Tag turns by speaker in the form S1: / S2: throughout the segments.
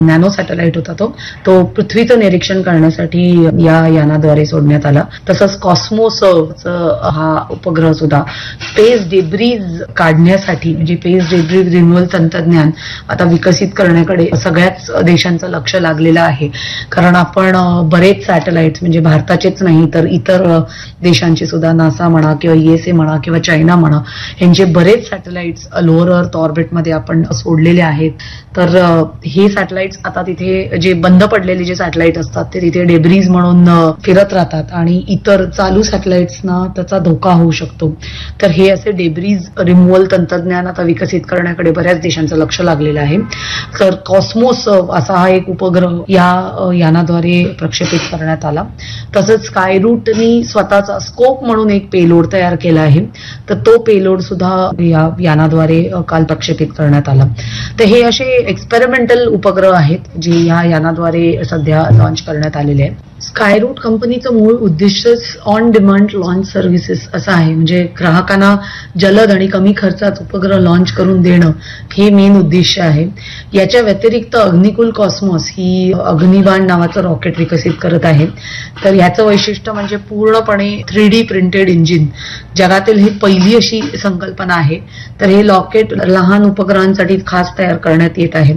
S1: Nano satellite होता तो पृथ्वीचं निरीक्षण करण्यासाठी या यानाद्वारे सोडण्यात आला. तसंच कॉस्मोसर्व्ह हा उपग्रह सुद्धा स्पेस डेब्रीज काढण्यासाठी म्हणजे स्पेस डेब्रीज रिन्युअल तंत्रज्ञान आता विकसित करण्याकडे सगळ्याच देशांचं लक्ष लागलेलं आहे. कारण आपण बरेच सॅटेलाइट म्हणजे भारताचेच नाही तर इतर देशांचे सुद्धा नासा म्हणा किंवा USA म्हणा किंवा चायना म्हणा यांचे बरेच सॅटेलाइट्स लोअर अर्थ ऑर्बिटमध्ये आपण सोडलेले आहेत. तर हे सॅटेलाइट्स आता तिथे जे बंद पडलेले जे सॅटेलाइट असतात ते तिथे डेब्रीज म्हणून फिरत राहतात आणि इतर चालू सॅटेलाइट्सना त्याचा धोका होऊ शकतो. तर हे असे डेब्रीज रिमूव्हल तंत्रज्ञान आता विकसित करण्याकडे बऱ्याच देशांचं लक्ष लागलेलं आहे. तर कॉस्मोस असा हा एक उपग्रह या यानाद्वारे प्रक्षेपित करण्यात आला. तसंच स्कायरूटनी स्वतःचा स्कोप म्हणून एक पेलोड तयार केला आहे. तर तो पेलोड सुद्धा या यानाद्वारे काल प्रक्षेपित करण्यात आला. तर हे असे एक्सपेरिमेंटल उपग्रह आहेत जे या यानाद्वारे सध्या लॉन्च करण्यात आलेले आहेत. स्कायरूट कंपनीचं मूळ उद्दिष्टच ऑन डिमांड लॉन्च सर्व्हिसेस असं आहे. म्हणजे ग्राहकांना जलद आणि कमी खर्चात उपग्रह लॉन्च करून देणं हे मेन उद्दिष्ट आहे. याच्या व्यतिरिक्त अग्निकुल कॉस्मॉस ही अग्निबाण नावाचं रॉकेट विकसित करत आहे. तर याचं वैशिष्ट्य म्हणजे पूर्णपणे 3D प्रिंटेड इंजिन. जगातील ही पहिली अशी संकल्पना आहे. तर हे रॉकेट लहान उपग्रहांसाठी खास तयार करण्यात येत आहे.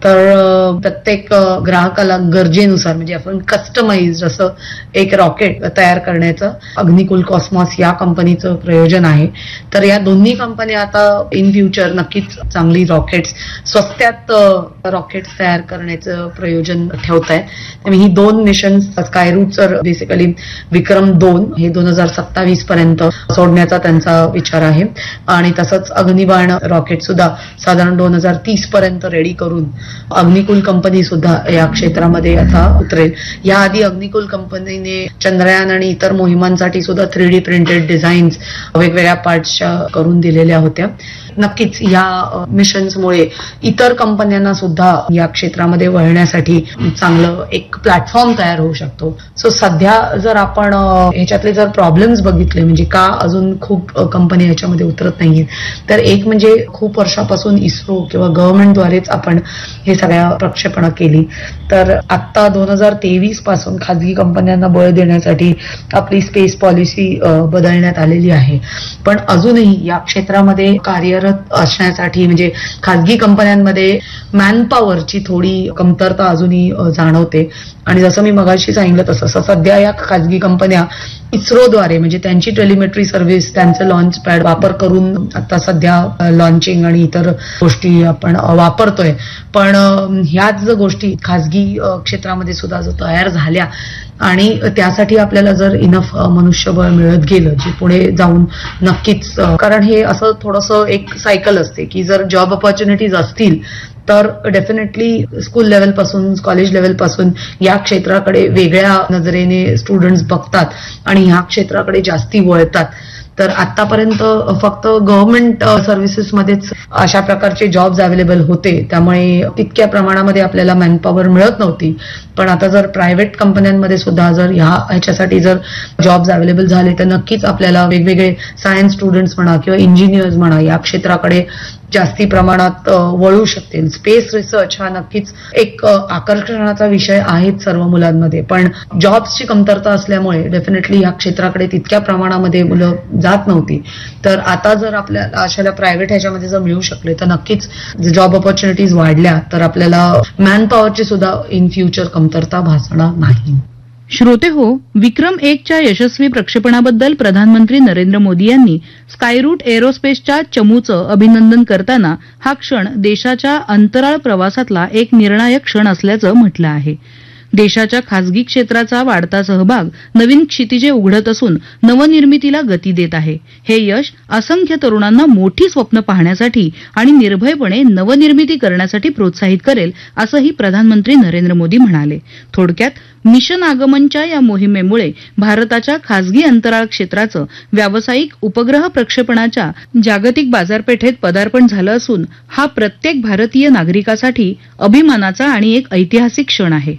S1: तर प्रत्येक ग्राहकाला गरजेनुसार म्हणजे आपण कस्टमाइज असं एक रॉकेट तयार करण्याचं अग्निकुल कॉस्मॉस या कंपनीचं प्रयोजन आहे. तर या दोन्ही कंपन्या आता इन फ्युचर नक्कीच चांगली रॉकेट्स स्वस्त्यात रॉकेट्स तयार करण्याचं प्रयोजन ठेवत आहेत. त्यामुळे ही दोन मिशन स्कायरूटचं बेसिकली विक्रम 2 हे 2027 पर्यंत सोडण्याचा त्यांचा विचार आहे आणि तसंच अग्निबाण रॉकेट सुद्धा साधारण 2030 पर्यंत रेडी करून अग्निकुल कंपनी सुद्धा या क्षेत्रामध्ये आता उतरेल. याआधी अग्निकुल कंपनीने चंद्रयान आणि इतर मोहिमांसाठी सुद्धा 3D प्रिंटेड डिझाईन्स वेगवेगळ्या पार्ट्सच्या करून दिलेल्या होत्या. नक्कीच या मिशन्समुळे इतर कंपन्यांना सुद्धा या क्षेत्रामध्ये वळण्यासाठी चांगलं एक प्लॅटफॉर्म तयार होऊ शकतो. सो सध्या जर आपण ह्याच्यातले जर प्रॉब्लेम्स बघितले म्हणजे का अजून खूप कंपनी ह्याच्यामध्ये उतरत नाहीये तर एक म्हणजे खूप वर्षापासून इस्रो किंवा गव्हर्नमेंटद्वारेच आपण हे सगळ्या प्रक्षेपणं केली. तर आता 2023 पासून खाजगी कंपन्यांना बळ देण्यासाठी आपली स्पेस पॉलिसी बदलण्यात आलेली आहे. पण अजूनही या क्षेत्रामध्ये कार्यरत असण्यासाठी म्हणजे खाजगी कंपन्यांमध्ये मॅनपॉवरची थोडी कमतरता अजूनही जाणवते. आणि जसं मी मगाशी सांगितलं तसं सध्या या खाजगी कंपन्या इस्रोद्वारे म्हणजे त्यांची टेलिमेट्री सर्व्हिस त्यांचं लॉन्च पॅड वापर करून आता सध्या लॉन्चिंग आणि इतर गोष्टी आपण वापरतोय. पण ह्याच जर गोष्टी खाजगी क्षेत्रामध्ये सुद्धा जर तयार झाल्या आणि त्यासाठी आपल्याला जर इनफ मनुष्यबळ मिळत गेलं जे पुढे जाऊन नक्कीच कारण हे असं थोडंसं एक सायकल असते की जर जॉब ऑपॉर्च्युनिटीज असतील तर डेफिनेटली स्कूल लेवल पासून कॉलेज लेवल पासून या क्षेत्राकडे वेगळ्या नजरेने स्टुडंट्स बघतात आणि ह्या क्षेत्राकडे जास्ती वळतात. तर आतापर्यंत फक्त गव्हर्नमेंट सर्व्हिसेसमध्येच अशा प्रकारचे जॉब्स अवेलेबल होते त्यामुळे तितक्या प्रमाणामध्ये आपल्याला मॅनपॉवर मिळत नव्हती. पण आता जर प्रायव्हेट कंपन्यांमध्ये सुद्धा जर ह्याच्यासाठी जर जॉब्स अवेलेबल झाले तर नक्कीच आपल्याला वेगवेगळे सायन्स स्टुडंट्स म्हणा किंवा इंजिनियर्स म्हणा या क्षेत्राकडे जास्ती प्रमाणात वळू शकतील. स्पेस रिसर्च हा नक्कीच एक आकर्षणाचा विषय आहेच सर्व मुलांमध्ये. पण जॉब्सची कमतरता असल्यामुळे डेफिनेटली या क्षेत्राकडे तितक्या प्रमाणामध्ये मुलं जात नव्हती. तर आता जर आपल्याला अशाला प्रायव्हेट ह्याच्यामध्ये जर मिळू शकले तर नक्कीच जॉब ऑपॉर्च्युनिटीज वाढल्या तर आपल्याला मॅनपॉवरची सुद्धा इन फ्युचर कमतरता भासणार नाही.
S2: श्रोते हो, विक्रम 1च्या यशस्वी प्रक्षेपणाबद्दल प्रधानमंत्री नरेंद्र मोदी यांनी स्कायरूट एरोस्पेसच्या चमूचं अभिनंदन करताना हा क्षण देशाच्या अंतराळ प्रवासातला एक निर्णायक क्षण असल्याचं म्हटलं आहे. देशाच्या खासगी क्षेत्राचा वाढता सहभाग नवीन क्षितिजे उघडत असून नवनिर्मितीला गती देत आहे. हे यश असंख्य तरुणांना मोठी स्वप्न पाहण्यासाठी आणि निर्भयपणे नवनिर्मिती करण्यासाठी प्रोत्साहित करेल असंही प्रधानमंत्री नरेंद्र मोदी म्हणाले. थोडक्यात मिशन आगमनच्या या मोहिमेमुळे भारताच्या खासगी अंतराळ क्षेत्राचं व्यावसायिक उपग्रह प्रक्षेपणाच्या जागतिक बाजारपेठेत पदार्पण झालं असून हा प्रत्येक भारतीय नागरिकासाठी अभिमानाचा आणि एक ऐतिहासिक क्षण आहे.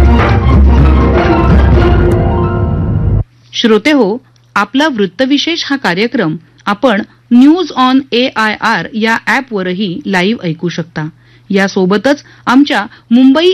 S2: श्रोते हो, आपला वृत्तविशेष हा कार्यक्रम आपण न्यूज ऑन AIR या ॲपवरही लाईव्ह ऐकू शकता. यासोबतच आमच्या मुंबई